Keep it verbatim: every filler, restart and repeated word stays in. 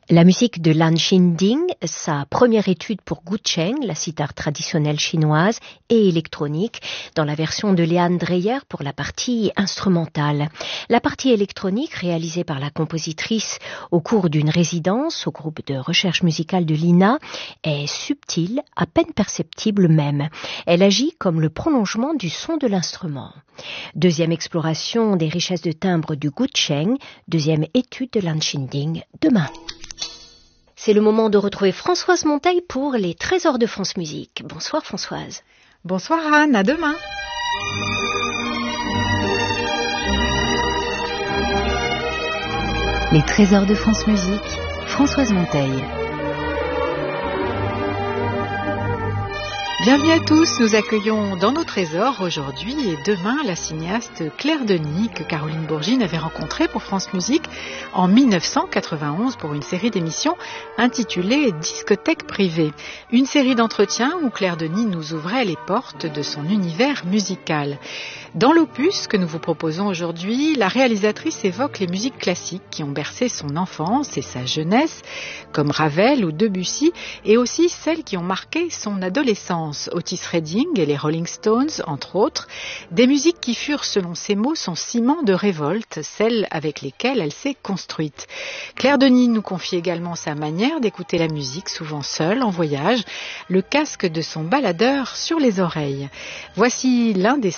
La musique de Lan Xinding, sa première étude pour guqing, la sitar traditionnelle chinoise et électronique, dans la version de Leanne Dreyer pour la partie instrumentale. La partie électronique, réalisée par la compositrice au cours d'une résidence au groupe de recherche musicale de l'I N A, est subtile, à peine perceptible même. Elle agit comme le prolongement du son de l'instrument. Deuxième exploration des richesses de timbre du guqing, deuxième étude de Lan Xinding, demain. C'est le moment de retrouver Françoise Monteil pour les Trésors de France Musique. Bonsoir Françoise. Bonsoir Anne, à demain. Les Trésors de France Musique, Françoise Monteil. Bienvenue à tous, nous accueillons dans nos trésors aujourd'hui et demain la cinéaste Claire Denis que Caroline Bourgine avait rencontrée pour France Musique en dix-neuf cent quatre-vingt-onze pour une série d'émissions intitulée Discothèque privée. Une série d'entretiens où Claire Denis nous ouvrait les portes de son univers musical. Dans l'opus que nous vous proposons aujourd'hui, la réalisatrice évoque les musiques classiques qui ont bercé son enfance et sa jeunesse, comme Ravel ou Debussy, et aussi celles qui ont marqué son adolescence, Otis Redding et les Rolling Stones, entre autres, des musiques qui furent, selon ses mots, son ciment de révolte, celles avec lesquelles elle s'est construite. Claire Denis nous confie également sa manière d'écouter la musique, souvent seule, en voyage, le casque de son baladeur sur les oreilles. Voici l'un des